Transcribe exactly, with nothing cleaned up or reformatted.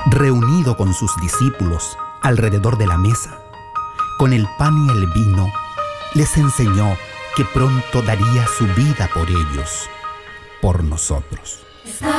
reunido con sus discípulos alrededor de la mesa, con el pan y el vino, les enseñó que pronto daría su vida por ellos, por nosotros.